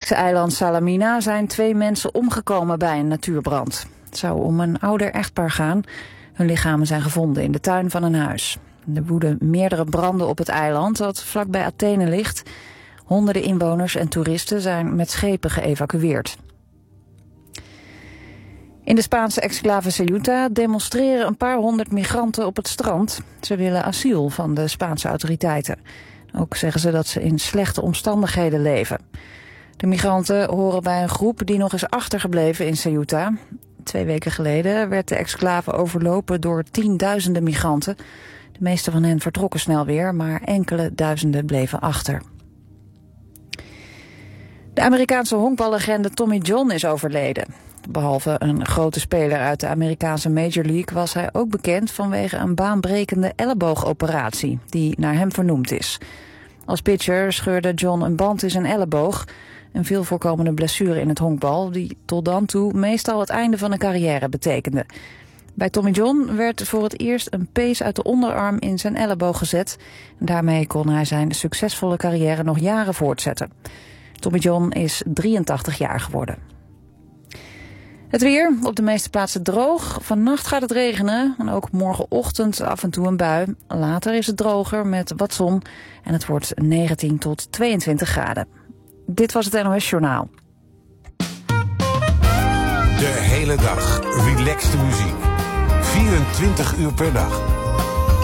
Griekse eiland Salamina zijn 2 mensen omgekomen bij een natuurbrand. Het zou om een ouder echtpaar gaan. Hun lichamen zijn gevonden in de tuin van een huis. Er woeden meerdere branden op het eiland dat vlakbij Athene ligt. Honderden inwoners en toeristen zijn met schepen geëvacueerd. In de Spaanse exclave Ceuta demonstreren een paar honderd migranten op het strand. Ze willen asiel van de Spaanse autoriteiten. Ook zeggen ze dat ze in slechte omstandigheden leven. De migranten horen bij een groep die nog is achtergebleven in Ceuta. 2 weken geleden werd de exclave overlopen door tienduizenden migranten. De meeste van hen vertrokken snel weer, maar enkele duizenden bleven achter. De Amerikaanse honkballegende Tommy John is overleden. Behalve een grote speler uit de Amerikaanse Major League was hij ook bekend vanwege een baanbrekende elleboogoperatie die naar hem vernoemd is. Als pitcher scheurde John een band in zijn elleboog, een veel voorkomende blessure in het honkbal die tot dan toe meestal het einde van een carrière betekende. Bij Tommy John werd voor het eerst een pees uit de onderarm in zijn elleboog gezet. En daarmee kon hij zijn succesvolle carrière nog jaren voortzetten. Tommy John is 83 jaar geworden. Het weer, op de meeste plaatsen droog. Vannacht gaat het regenen en ook morgenochtend af en toe een bui. Later is het droger met wat zon en het wordt 19 tot 22 graden. Dit was het NOS Journaal. De hele dag relaxte muziek. 24 uur per dag.